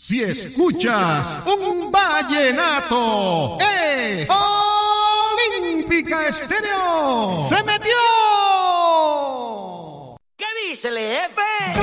Si escuchas un vallenato, es Olímpica Estéreo. ¡Se metió! ¿Qué dice el jefe?